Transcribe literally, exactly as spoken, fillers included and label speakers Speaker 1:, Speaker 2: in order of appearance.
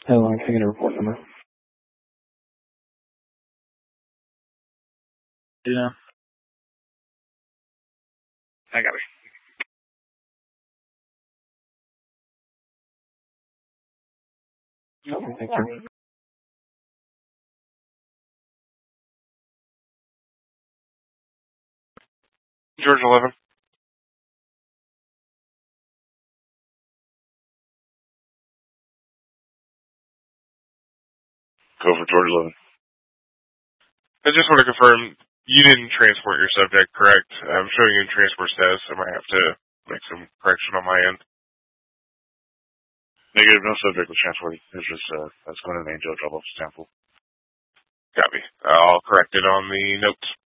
Speaker 1: Hello, I'm taking a report number.
Speaker 2: Yeah. I got it.
Speaker 1: Okay, thanks, sir.
Speaker 3: George eleven.
Speaker 4: Go for George eleven.
Speaker 3: I just want to confirm, you didn't transport your subject, correct? I'm showing you in transport status. I might have to make some correction on my end.
Speaker 4: Negative, no subject was transported. It's just, uh, that's going to the main jail drop-off sample.
Speaker 3: Copy. I'll correct it on the notes.